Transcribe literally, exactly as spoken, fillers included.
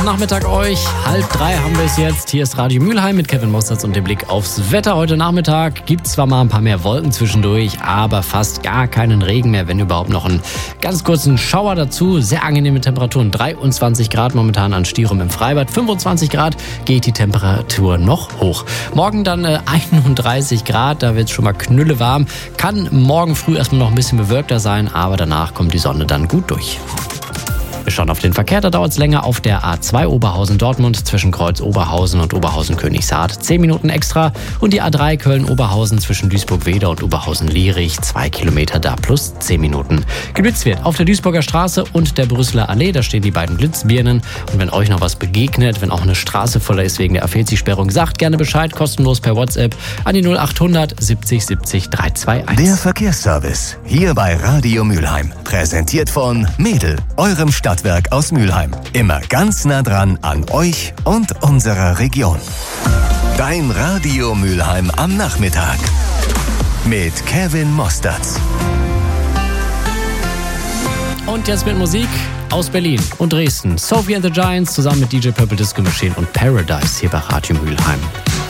Nachmittag euch. Halb drei haben wir es jetzt. Hier ist Radio Mülheim mit Kevin Mosterz und dem Blick aufs Wetter. Heute Nachmittag gibt es zwar mal ein paar mehr Wolken zwischendurch, aber fast gar keinen Regen mehr, wenn überhaupt noch einen ganz kurzen Schauer dazu. Sehr angenehme Temperaturen. dreiundzwanzig Grad momentan an Stirum im Freibad. fünfundzwanzig Grad geht die Temperatur noch hoch. Morgen dann äh, einunddreißig Grad, da wird es schon mal knüllewarm. Kann morgen früh erstmal noch ein bisschen bewölkter sein, aber danach kommt die Sonne dann gut durch. Wir schauen auf den Verkehr, da dauert es länger auf der A zwei Oberhausen-Dortmund zwischen Kreuz Oberhausen und Oberhausen-Königshardt. zehn Minuten extra und die A drei Köln-Oberhausen zwischen Duisburg-Weder und Oberhausen-Lierich. zwei Kilometer da plus zehn Minuten. Geblitzt wird auf der Duisburger Straße und der Brüsseler Allee, da stehen die beiden Blitzbirnen. Und wenn euch noch was begegnet, wenn auch eine Straße voller ist wegen der A vierzig Sperrung, sagt gerne Bescheid, kostenlos per WhatsApp an die null achthundert siebzig siebzig dreihundertzweiundundzwanzig. Der Verkehrsservice hier bei Radio Mülheim. Präsentiert von Mädel, eurem Stadtwerk aus Mülheim. Immer ganz nah dran an euch und unserer Region. Dein Radio Mülheim am Nachmittag. Mit Kevin Mosterz. Und jetzt mit Musik aus Berlin und Dresden. Sophie and the Giants zusammen mit D J Purple Disco Machine und Paradise hier bei Radio Mülheim.